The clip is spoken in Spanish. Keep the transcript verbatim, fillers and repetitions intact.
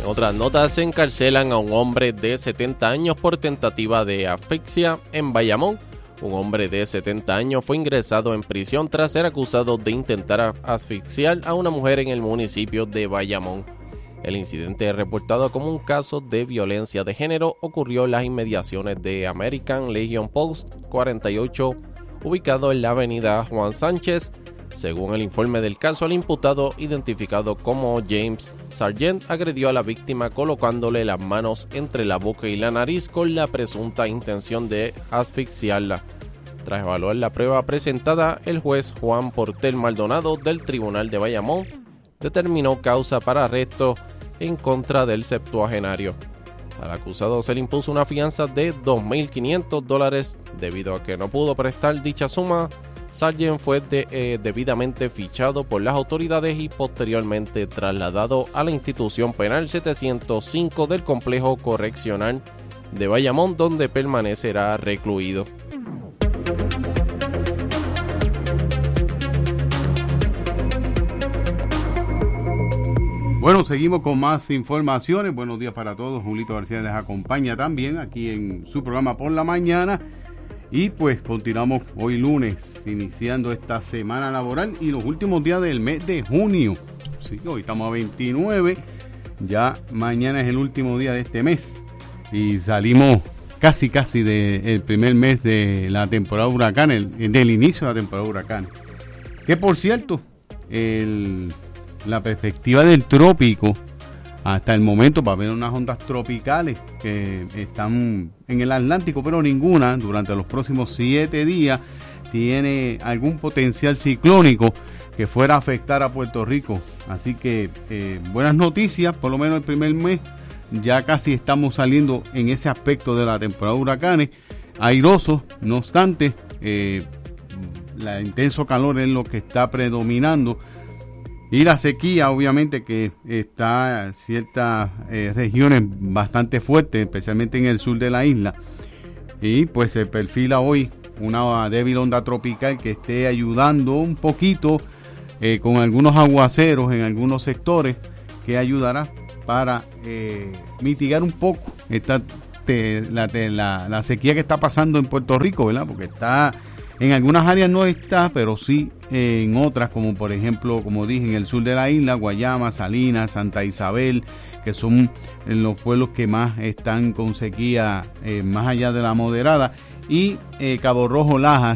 Otras notas: encarcelan a un hombre de setenta años por tentativa de asfixia en Bayamón. Un hombre de setenta años fue ingresado en prisión tras ser acusado de intentar asfixiar a una mujer en el municipio de Bayamón. El incidente, reportado como un caso de violencia de género, ocurrió en las inmediaciones de American Legion Post cuarenta y ocho, ubicado en la avenida Juan Sánchez. Según el informe del caso, el imputado, identificado como James Sargent, agredió a la víctima colocándole las manos entre la boca y la nariz con la presunta intención de asfixiarla. Tras evaluar la prueba presentada, el juez Juan Portel Maldonado del Tribunal de Bayamón determinó causa para arresto en contra del septuagenario. Al acusado se le impuso una fianza de dos mil quinientos dólares. Debido a que no pudo prestar dicha suma, Sargent fue de, eh, debidamente fichado por las autoridades y posteriormente trasladado a la institución penal setecientos cinco del complejo correccional de Bayamón, donde permanecerá recluido. Bueno, seguimos con más informaciones. Buenos días para todos. Julito García les acompaña también aquí en su programa por la mañana. Y pues continuamos hoy lunes, iniciando esta semana laboral y los últimos días del mes de junio. Sí, hoy estamos a veintinueve, ya mañana es el último día de este mes. Y salimos casi casi del primer mes de la temporada huracán, el, del inicio de la temporada huracán. Que por cierto, el... la perspectiva del trópico hasta el momento va a haber unas ondas tropicales que están en el Atlántico, pero ninguna durante los próximos siete días tiene algún potencial ciclónico que fuera a afectar a Puerto Rico. Así que eh, buenas noticias, por lo menos el primer mes ya casi estamos saliendo en ese aspecto de la temporada de huracanes, airosos. No obstante, eh, el intenso calor es lo que está predominando. Y la sequía, obviamente, que está en ciertas eh, regiones bastante fuertes, especialmente en el sur de la isla. Y pues se perfila hoy una débil onda tropical que esté ayudando un poquito eh, con algunos aguaceros en algunos sectores, que ayudará para eh, mitigar un poco esta te, la, te, la, la sequía que está pasando en Puerto Rico, ¿verdad? Porque está... en algunas áreas no está, pero sí en otras, como por ejemplo, como dije, en el sur de la isla, Guayama, Salinas, Santa Isabel, que son los pueblos que más están con sequía, eh, más allá de la moderada, y eh, Cabo Rojo, Lajas,